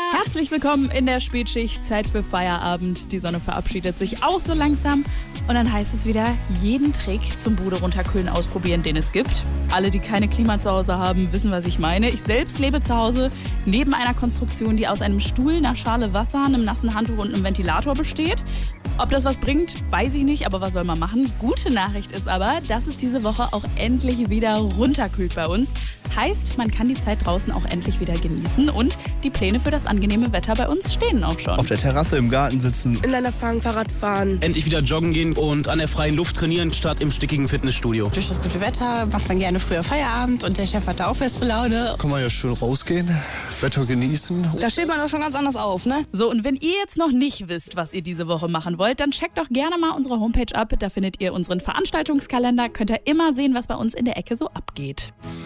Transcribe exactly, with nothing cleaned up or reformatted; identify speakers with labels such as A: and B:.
A: Herzlich willkommen in der Spätschicht, Zeit für Feierabend. Die Sonne verabschiedet sich auch so langsam. Und dann heißt es wieder, jeden Trick zum Bude runterkühlen ausprobieren, den es gibt. Alle, die keine Klima zu Hause haben, wissen, was ich meine. Ich selbst lebe zu Hause neben einer Konstruktion, die aus einem Stuhl, einer Schale Wasser, einem nassen Handtuch und einem Ventilator besteht. Ob das was bringt, weiß ich nicht, aber was soll man machen? Gute Nachricht ist aber, dass es diese Woche auch endlich wieder runterkühlt bei uns. Heißt, man kann die Zeit draußen auch endlich wieder genießen und die Pläne für das angenehme Wetter bei uns stehen auch schon.
B: Auf der Terrasse im Garten sitzen.
C: Ineinander fahren, Fahrrad fahren.
D: Endlich wieder joggen gehen und an der freien Luft trainieren, statt im stickigen Fitnessstudio.
E: Durch das gute Wetter macht man gerne früher Feierabend und der Chef hat da auch bessere Laune.
F: Kann man ja schön rausgehen, Wetter genießen.
C: Da steht man auch schon ganz anders auf, ne?
A: So, und wenn ihr jetzt noch nicht wisst, was ihr diese Woche machen wollt, dann checkt doch gerne mal unsere Homepage ab. Da findet ihr unseren Veranstaltungskalender. Könnt ihr immer sehen, was bei uns in der Ecke so abgeht.